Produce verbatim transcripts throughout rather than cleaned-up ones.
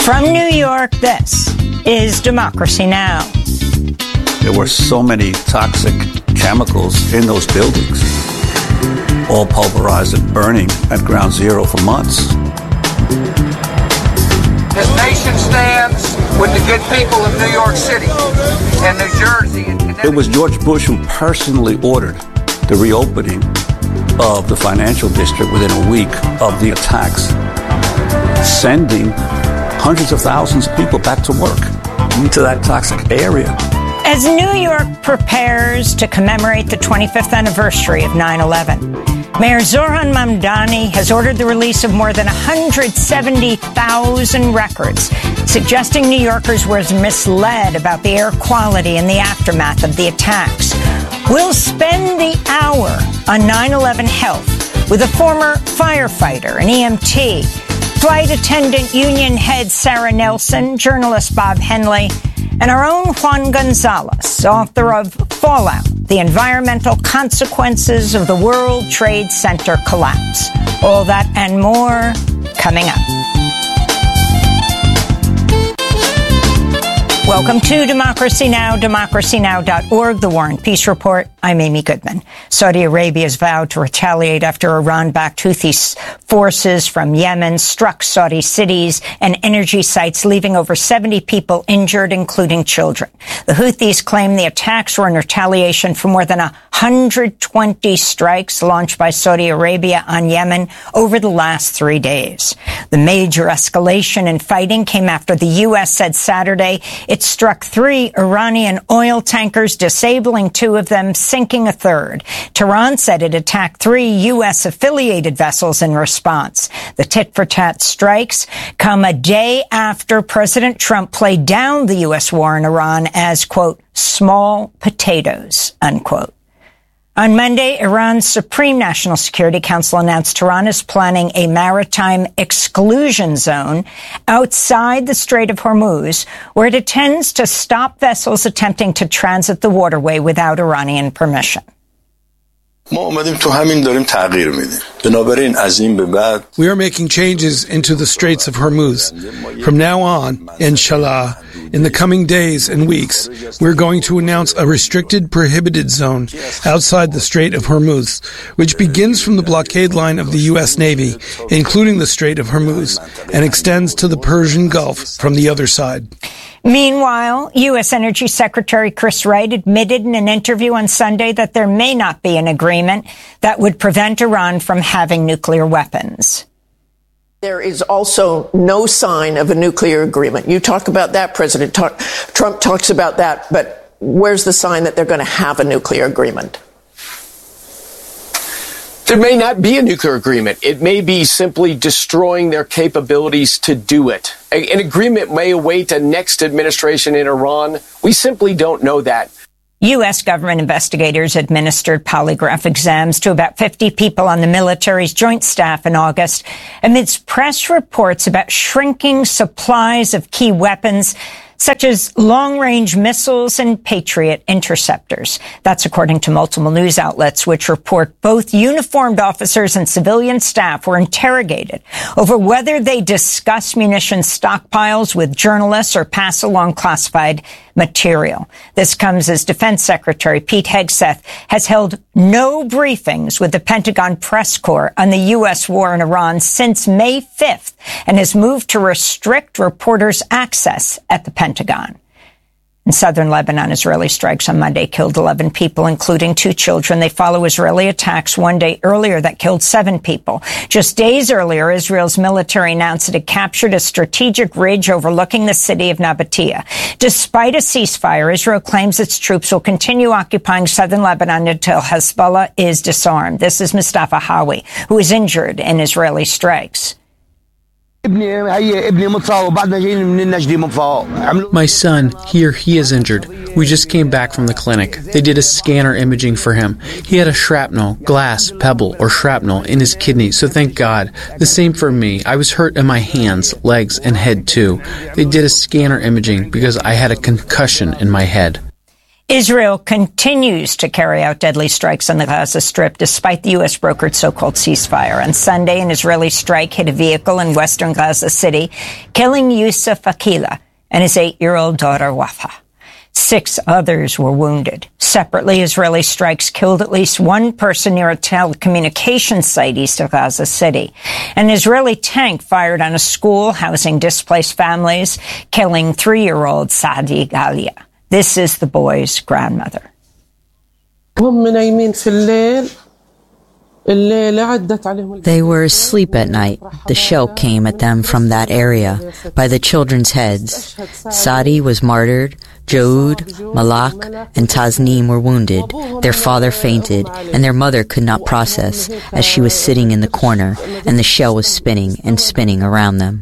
From New York, this is Democracy Now! There were so many toxic chemicals in those buildings, all pulverized and burning at ground zero for months. This nation stands with the good people of New York City and New Jersey and Connecticut. It was George Bush who personally ordered the reopening of the financial district within a week of the attacks, sending hundreds of thousands of people back to work into that toxic area. As New York prepares to commemorate the twenty-fifth anniversary of nine eleven, Mayor Zohran Mamdani has ordered the release of more than one hundred seventy thousand records, suggesting New Yorkers were misled about the air quality in the aftermath of the attacks. We'll spend the hour on nine eleven health with a former firefighter, an E M T, flight attendant union head Sarah Nelson, journalist Bob Henley, and our own Juan Gonzalez, author of Fallout, The Environmental Consequences of the World Trade Center Collapse. All that and more coming up. Welcome to Democracy Now!, democracy now dot org, The War and Peace Report. I'm Amy Goodman. Saudi Arabia has vowed to retaliate after Iran-backed Houthi forces from Yemen struck Saudi cities and energy sites, leaving over seventy people injured, including children. The Houthis claim the attacks were in retaliation for more than one hundred twenty strikes launched by Saudi Arabia on Yemen over the last three days. The major escalation in fighting came after the U S said Saturday it struck three Iranian oil tankers, disabling two of them, sinking a third. Tehran said it attacked three U S-affiliated vessels in response. The tit-for-tat strikes come a day after President Trump played down the U S war in Iran as, quote, small potatoes, unquote. On Monday, Iran's Supreme National Security Council announced Tehran is planning a maritime exclusion zone outside the Strait of Hormuz, where it intends to stop vessels attempting to transit the waterway without Iranian permission. We are making changes into the Straits of Hormuz. From now on, inshallah, in the coming days and weeks, we're going to announce a restricted, prohibited zone outside the Strait of Hormuz, which begins from the blockade line of the U S Navy, including the Strait of Hormuz, and extends to the Persian Gulf from the other side. Meanwhile, U S Energy Secretary Chris Wright admitted in an interview on Sunday that there may not be an agreement that would prevent Iran from having nuclear weapons. There is also no sign of a nuclear agreement. You talk about that, President talk, Trump talks about that, but where's the sign that they're going to have a nuclear agreement? There may not be a nuclear agreement. It may be simply destroying their capabilities to do it. A, an agreement may await a next administration in Iran. We simply don't know that. U S government investigators administered polygraph exams to about fifty people on the military's joint staff in August, amidst press reports about shrinking supplies of key weapons, such as long-range missiles and Patriot interceptors. That's according to multiple news outlets, which report both uniformed officers and civilian staff were interrogated over whether they discuss munitions stockpiles with journalists or pass along classified material. This comes as Defense Secretary Pete Hegseth has held no briefings with the Pentagon press corps on the U S war in Iran since May fifth and has moved to restrict reporters' access at the Pentagon. In southern Lebanon, Israeli strikes on Monday killed eleven people, including two children. They follow Israeli attacks one day earlier that killed seven people. Just days earlier, Israel's military announced it had captured a strategic ridge overlooking the city of Nabatea. Despite a ceasefire, Israel claims its troops will continue occupying southern Lebanon until Hezbollah is disarmed. This is Mustafa Hawi, who is injured in Israeli strikes. My son, here, he is injured. We just came back from the clinic. They did a scanner imaging for him. He had a shrapnel, glass, pebble, or shrapnel in his kidney, so thank God. The same for me. I was hurt in my hands, legs, and head too. They did a scanner imaging because I had a concussion in my head. Israel continues to carry out deadly strikes on the Gaza Strip despite the U S brokered so-called ceasefire. On Sunday, an Israeli strike hit a vehicle in western Gaza City, killing Yusuf Akila and his eight-year-old daughter Wafa. Six others were wounded. Separately, Israeli strikes killed at least one person near a telecommunications site east of Gaza City. An Israeli tank fired on a school housing displaced families, killing three-year-old Saadi Galia. This is the boy's grandmother. They were asleep at night. The shell came at them from that area, by the children's heads. Saadi was martyred, Joud, Malak, and Tasneem were wounded. Their father fainted, and their mother could not process, as she was sitting in the corner, and the shell was spinning and spinning around them.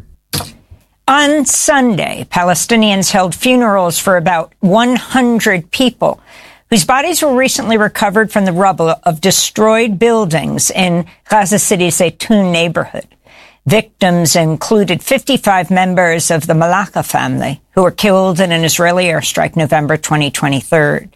On Sunday, Palestinians held funerals for about one hundred people whose bodies were recently recovered from the rubble of destroyed buildings in Gaza City's Zaytun neighborhood. Victims included fifty-five members of the Malaka family who were killed in an Israeli airstrike November twenty twenty-three.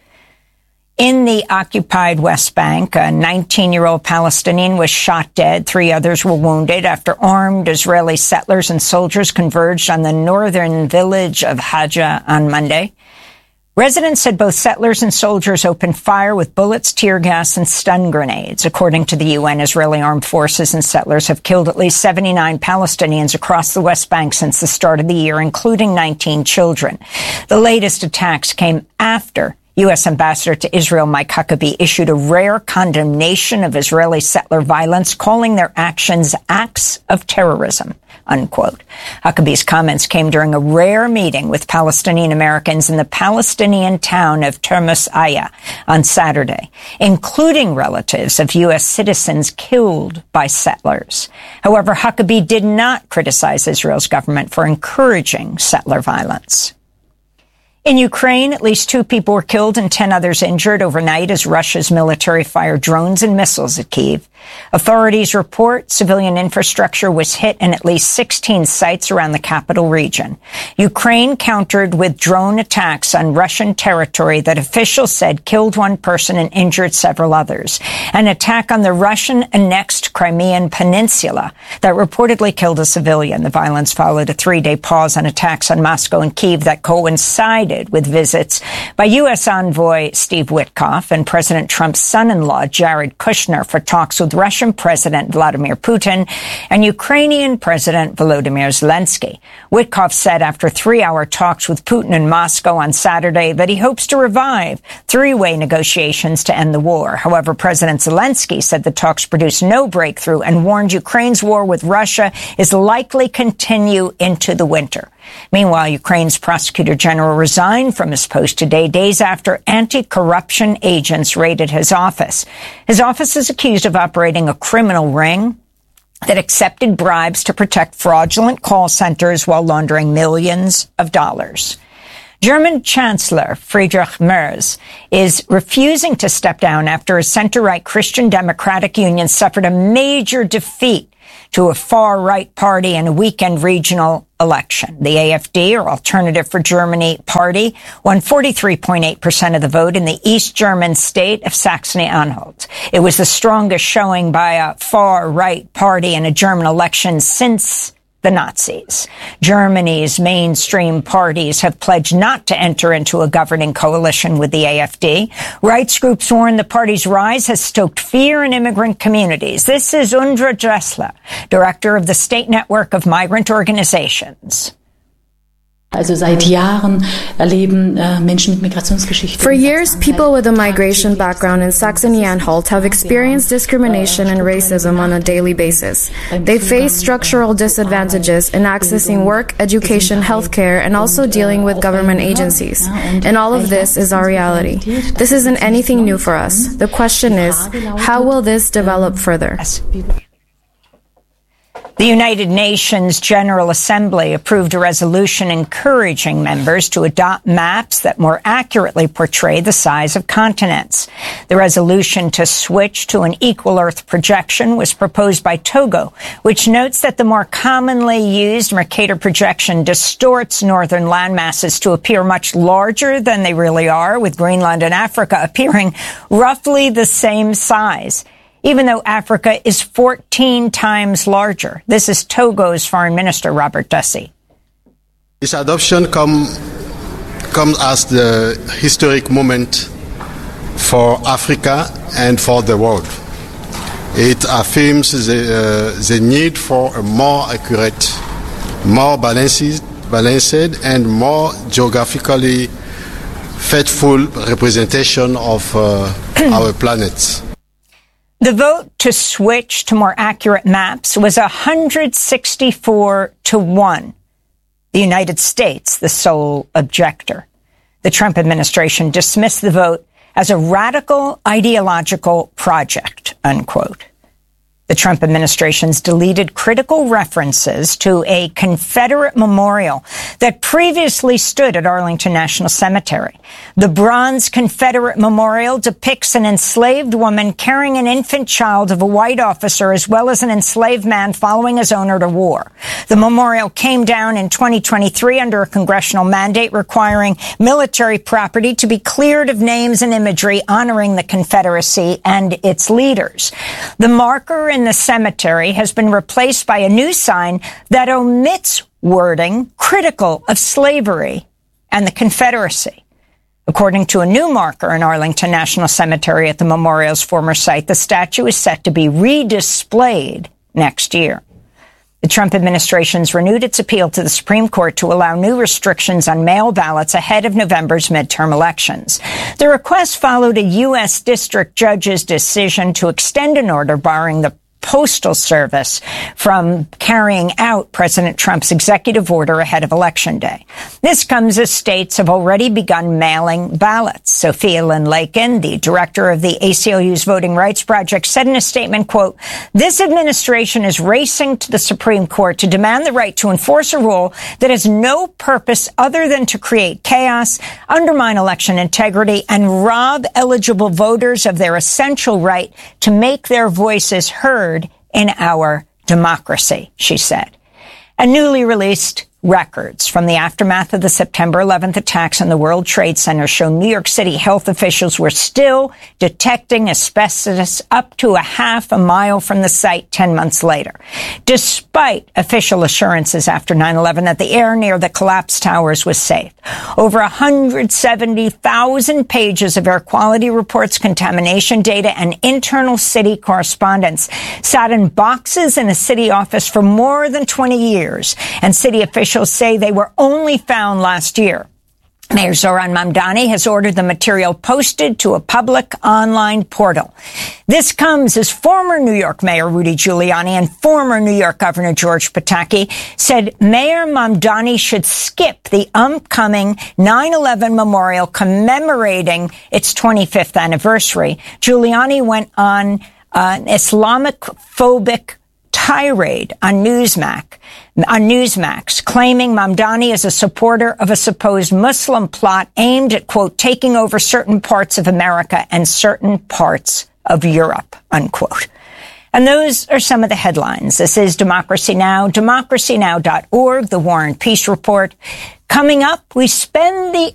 In the occupied West Bank, a nineteen-year-old Palestinian was shot dead. Three others were wounded after armed Israeli settlers and soldiers converged on the northern village of Haja on Monday. Residents said both settlers and soldiers opened fire with bullets, tear gas, and stun grenades. According to the U N, Israeli armed forces and settlers have killed at least seventy-nine Palestinians across the West Bank since the start of the year, including nineteen children. The latest attacks came after U S Ambassador to Israel Mike Huckabee issued a rare condemnation of Israeli settler violence, calling their actions acts of terrorism, unquote. Huckabee's comments came during a rare meeting with Palestinian Americans in the Palestinian town of Termus Aya on Saturday, including relatives of U S citizens killed by settlers. However, Huckabee did not criticize Israel's government for encouraging settler violence. In Ukraine, at least two people were killed and ten others injured overnight as Russia's military fired drones and missiles at Kyiv. Authorities report civilian infrastructure was hit in at least sixteen sites around the capital region. Ukraine countered with drone attacks on Russian territory that officials said killed one person and injured several others. An attack on the Russian-annexed Crimean Peninsula that reportedly killed a civilian. The violence followed a three-day pause on attacks on Moscow and Kyiv that coincided with visits by U S envoy Steve Witkoff and President Trump's son-in-law Jared Kushner for talks with Russian President Vladimir Putin and Ukrainian President Volodymyr Zelensky. Witkoff said after three-hour talks with Putin in Moscow on Saturday that he hopes to revive three-way negotiations to end the war. However, President Zelensky said the talks produced no breakthrough and warned Ukraine's war with Russia is likely to continue into the winter. Meanwhile, Ukraine's prosecutor general resigned from his post today, days after anti-corruption agents raided his office. His office is accused of operating a criminal ring that accepted bribes to protect fraudulent call centers while laundering millions of dollars. German Chancellor Friedrich Merz is refusing to step down after a center-right Christian Democratic Union suffered a major defeat to a far-right party in a weekend regional election. The A F D, or Alternative for Germany Party, won forty-three point eight percent of the vote in the East German state of Saxony-Anhalt. It was the strongest showing by a far-right party in a German election since the Nazis. Germany's mainstream parties have pledged not to enter into a governing coalition with the A F D. Rights groups warn the party's rise has stoked fear in immigrant communities. This is Undra Dressler, director of the State Network of Migrant Organizations. Also seit Jahren erleben Menschen mit Migrationsgeschichte. For years, people with a migration background in Saxony-Anhalt have experienced discrimination and racism on a daily basis. They face structural disadvantages in accessing work, education, healthcare, and also dealing with government agencies. And all of this is our reality. This isn't anything new for us. The question is, how will this develop further? The United Nations General Assembly approved a resolution encouraging members to adopt maps that more accurately portray the size of continents. The resolution to switch to an equal Earth projection was proposed by Togo, which notes that the more commonly used Mercator projection distorts northern landmasses to appear much larger than they really are, with Greenland and Africa appearing roughly the same size, even though Africa is fourteen times larger. This is Togo's Foreign Minister, Robert Dussey. This adoption come, comes as the historic moment for Africa and for the world. It affirms the, uh, the need for a more accurate, more balanced, balanced and more geographically faithful representation of uh, our planet. The vote to switch to more accurate maps was one hundred sixty-four to one. The United States, the sole objector. The Trump administration dismissed the vote as a radical ideological project, unquote. The Trump administration's deleted critical references to a Confederate memorial that previously stood at Arlington National Cemetery. The bronze Confederate memorial depicts an enslaved woman carrying an infant child of a white officer, as well as an enslaved man following his owner to war. The memorial came down in twenty twenty-three under a congressional mandate requiring military property to be cleared of names and imagery honoring the Confederacy and its leaders. The marker in the cemetery has been replaced by a new sign that omits wording critical of slavery and the Confederacy. According to a new marker in Arlington National Cemetery at the memorial's former site, the statue is set to be redisplayed next year. The Trump administration's renewed its appeal to the Supreme Court to allow new restrictions on mail ballots ahead of November's midterm elections. The request followed a U S district judge's decision to extend an order barring the Postal Service from carrying out President Trump's executive order ahead of Election Day. This comes as states have already begun mailing ballots. Sophia Lynn Lakin, the director of the A C L U's Voting Rights Project, said in a statement, quote, "This administration is racing to the Supreme Court to demand the right to enforce a rule that has no purpose other than to create chaos, undermine election integrity, and rob eligible voters of their essential right to make their voices heard in our democracy," she said. And newly released records from the aftermath of the September eleventh attacks on the World Trade Center show New York City health officials were still detecting asbestos up to a half a mile from the site ten months later, despite official assurances after nine eleven that the air near the collapsed towers was safe. Over one hundred seventy thousand pages of air quality reports, contamination data, and internal city correspondence sat in boxes in a city office for more than twenty years, and city officials say they were only found last year. Mayor Zohran Mamdani has ordered the material posted to a public online portal. This comes as former New York Mayor Rudy Giuliani and former New York Governor George Pataki said Mayor Mamdani should skip the upcoming nine eleven memorial commemorating its twenty-fifth anniversary. Giuliani went on an Islamic-phobic tirade on Newsmax, on Newsmax, claiming Mamdani is a supporter of a supposed Muslim plot aimed at, quote, taking over certain parts of America and certain parts of Europe, unquote. And those are some of the headlines. This is Democracy Now!, democracy now dot org, the War and Peace Report. Coming up, we spend the